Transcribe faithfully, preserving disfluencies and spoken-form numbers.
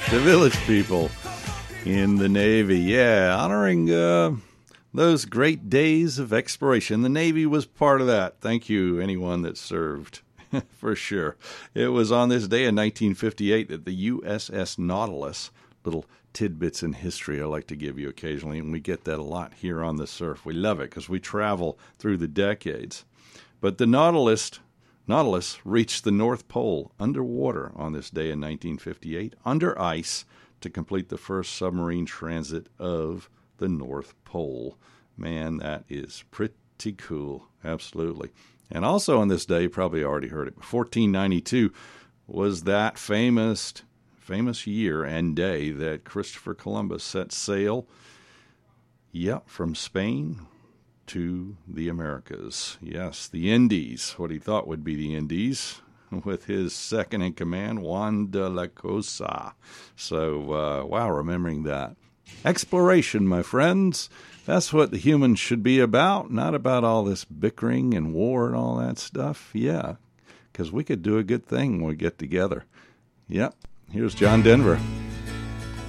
The village people in the Navy. Yeah, honoring uh, those great days of exploration. The Navy was part of that. Thank you, anyone that served, for sure. It was on this day in nineteen fifty-eight that the U S S Nautilus, little tidbits in history I like to give you occasionally, and we get that a lot here on the surf. We love it because we travel through the decades. But the Nautilus, Nautilus reached the North Pole underwater on this day in nineteen fifty-eight, under ice, to complete the first submarine transit of the North Pole. Man, that is pretty cool. Absolutely. And also on this day, you probably already heard it, fourteen ninety-two was that famous famous year and day that Christopher Columbus set sail, yep, from Spain to the Americas. Yes, the Indies, what he thought would be the Indies, with his second in command, Juan de la Cosa. So, uh, wow, remembering that. Exploration, my friends. That's what the humans should be about, not about all this bickering and war and all that stuff. Yeah, because we could do a good thing when we get together. Yep, here's John Denver.